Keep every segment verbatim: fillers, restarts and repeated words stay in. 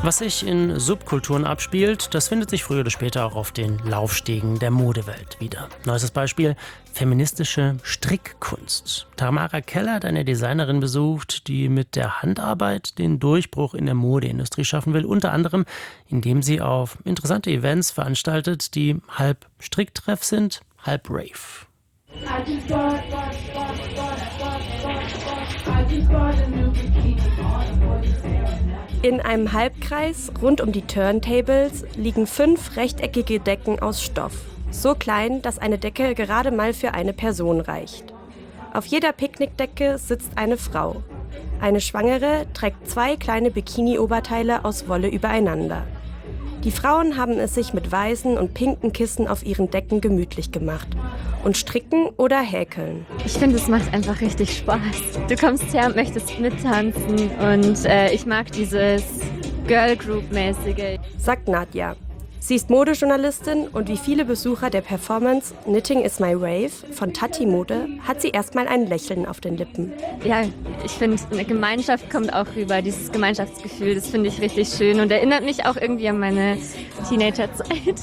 Was sich in Subkulturen abspielt, das findet sich früher oder später auch auf den Laufstegen der Modewelt wieder. Neuestes Beispiel: feministische Strickkunst. Tamara Keller hat eine Designerin besucht, die mit der Handarbeit den Durchbruch in der Modeindustrie schaffen will, unter anderem, indem sie auf interessante Events veranstaltet, die halb Stricktreff sind, halb Rave. In einem Halbkreis rund um die Turntables liegen fünf rechteckige Decken aus Stoff. So klein, dass eine Decke gerade mal für eine Person reicht. Auf jeder Picknickdecke sitzt eine Frau. Eine Schwangere trägt zwei kleine Bikini-Oberteile aus Wolle übereinander. Die Frauen haben es sich mit weißen und pinken Kissen auf ihren Decken gemütlich gemacht und stricken oder häkeln. Ich finde, es macht einfach richtig Spaß. Du kommst her und möchtest mittanzen und äh, ich mag dieses Girl-Group-mäßige. Sagt Nadja. Sie ist Modejournalistin und wie viele Besucher der Performance Knitting is my Rave von Tati Mode hat sie erstmal ein Lächeln auf den Lippen. Ja, ich finde, eine Gemeinschaft kommt auch rüber, dieses Gemeinschaftsgefühl, das finde ich richtig schön und erinnert mich auch irgendwie an meine Teenagerzeit.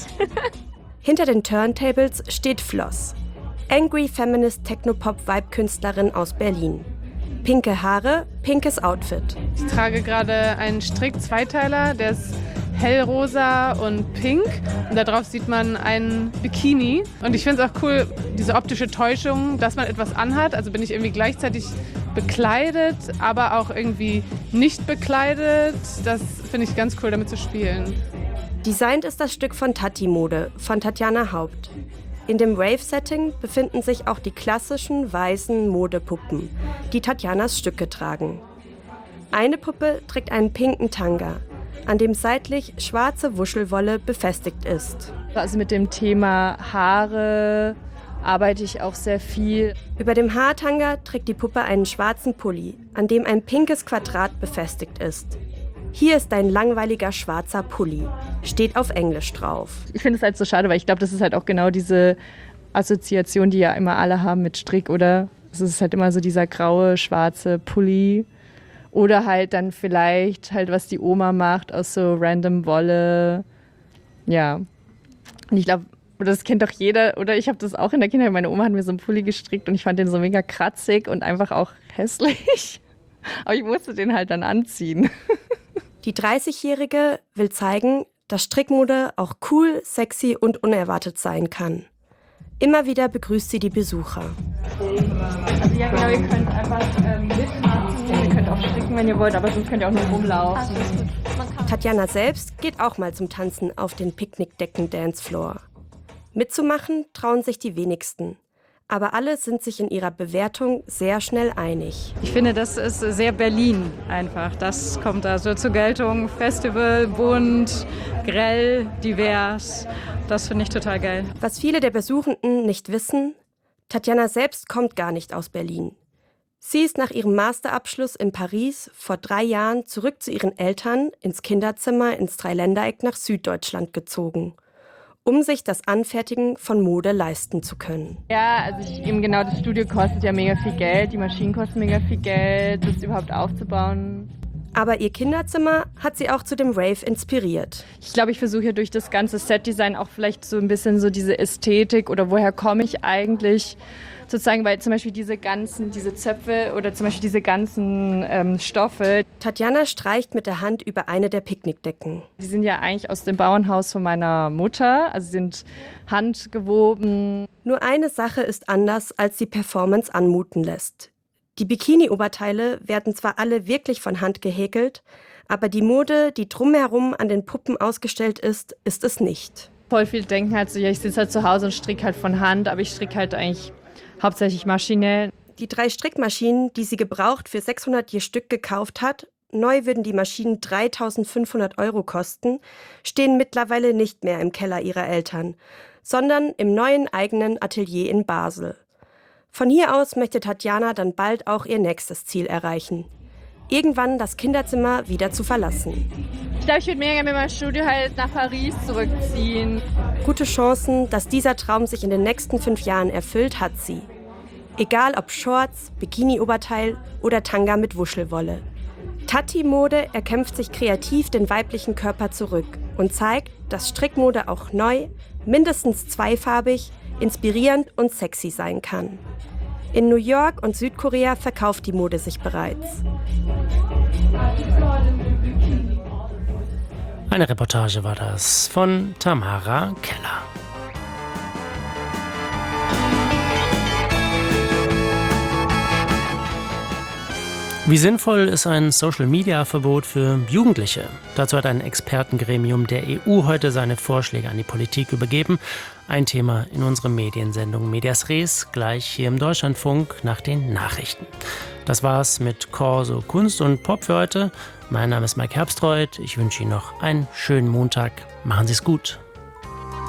Hinter den Turntables steht Floss, Angry Feminist Technopop-Vibe-Künstlerin aus Berlin. Pinke Haare, pinkes Outfit. Ich trage gerade einen Strick-Zweiteiler, der ist hellrosa und pink. Und darauf sieht man einen Bikini. Und ich finde es auch cool, diese optische Täuschung, dass man etwas anhat. Also bin ich irgendwie gleichzeitig bekleidet, aber auch irgendwie nicht bekleidet. Das finde ich ganz cool, damit zu spielen. Designt ist das Stück von Tati Mode, von Tatjana Haupt. In dem Rave-Setting befinden sich auch die klassischen weißen Modepuppen, die Tatjanas Stücke tragen. Eine Puppe trägt einen pinken Tanga, an dem seitlich schwarze Wuschelwolle befestigt ist. Also mit dem Thema Haare arbeite ich auch sehr viel. Über dem Haartanga trägt die Puppe einen schwarzen Pulli, an dem ein pinkes Quadrat befestigt ist. Hier ist ein langweiliger schwarzer Pulli, steht auf Englisch drauf. Ich finde es halt so schade, weil ich glaube, das ist halt auch genau diese Assoziation, die ja immer alle haben mit Strick, oder? Es ist halt immer so dieser graue, schwarze Pulli. Oder halt dann vielleicht halt, was die Oma macht aus so random Wolle. Ja. Und ich glaube, das kennt doch jeder, oder ich habe das auch in der Kindheit. Meine Oma hat mir so einen Pulli gestrickt und ich fand den so mega kratzig und einfach auch hässlich. Aber ich musste den halt dann anziehen. Die dreißigjährige will zeigen, dass Strickmode auch cool, sexy und unerwartet sein kann. Immer wieder begrüßt sie die Besucher. Also ja, genau, ihr könnt einfach ähm, mitmachen, ihr könnt auch stricken, wenn ihr wollt, aber sonst könnt ihr auch nur rumlaufen. Tatjana selbst geht auch mal zum Tanzen auf den Picknickdecken-Dancefloor. Mitzumachen trauen sich die wenigsten. Aber alle sind sich in ihrer Bewertung sehr schnell einig. Ich finde, das ist sehr Berlin einfach. Das kommt da so zur Geltung. Festival, bunt, grell, divers. Das finde ich total geil. Was viele der Besuchenden nicht wissen, Tatjana selbst kommt gar nicht aus Berlin. Sie ist nach ihrem Masterabschluss in Paris vor drei Jahren zurück zu ihren Eltern ins Kinderzimmer ins Dreiländereck nach Süddeutschland gezogen, um sich das Anfertigen von Mode leisten zu können. Ja, also ich, eben genau, das Studio kostet ja mega viel Geld, die Maschinen kosten mega viel Geld, das überhaupt aufzubauen. Aber ihr Kinderzimmer hat sie auch zu dem Rave inspiriert. Ich glaube, ich versuche ja durch das ganze Setdesign auch vielleicht so ein bisschen so diese Ästhetik oder woher komme ich eigentlich sozusagen, weil zum Beispiel diese ganzen, diese Zöpfe oder zum Beispiel diese ganzen ähm, Stoffe. Tatjana streicht mit der Hand über eine der Picknickdecken. Die sind ja eigentlich aus dem Bauernhaus von meiner Mutter, also sind handgewoben. Nur eine Sache ist anders, als die Performance anmuten lässt. Die Bikini-Oberteile werden zwar alle wirklich von Hand gehäkelt, aber die Mode, die drumherum an den Puppen ausgestellt ist, ist es nicht. Voll viel denken halt so, ja, ich sitze halt zu Hause und stricke halt von Hand, aber ich stricke halt eigentlich hauptsächlich maschinell. Die drei Strickmaschinen, die sie gebraucht für sechshundert je Stück gekauft hat, neu würden die Maschinen dreitausendfünfhundert Euro kosten, stehen mittlerweile nicht mehr im Keller ihrer Eltern, sondern im neuen eigenen Atelier in Basel. Von hier aus möchte Tatjana dann bald auch ihr nächstes Ziel erreichen. Irgendwann das Kinderzimmer wieder zu verlassen. Ich glaube, ich würde mega gerne mit meinem Studio halt nach Paris zurückziehen. Gute Chancen, dass dieser Traum sich in den nächsten fünf Jahren erfüllt, hat sie. Egal ob Shorts, Bikini-Oberteil oder Tanga mit Wuschelwolle. Tatti-Mode erkämpft sich kreativ den weiblichen Körper zurück und zeigt, dass Strickmode auch neu, mindestens zweifarbig, inspirierend und sexy sein kann. In New York und Südkorea verkauft die Mode sich bereits. Eine Reportage war das von Tamara Keller. Wie sinnvoll ist ein Social-Media-Verbot für Jugendliche? Dazu hat ein Expertengremium der E U heute seine Vorschläge an die Politik übergeben. Ein Thema in unserer Mediensendung Medias Res, gleich hier im Deutschlandfunk nach den Nachrichten. Das war's mit Corso Kunst und Pop für heute. Mein Name ist Mike Herbstreuth. Ich wünsche Ihnen noch einen schönen Montag. Machen Sie es gut.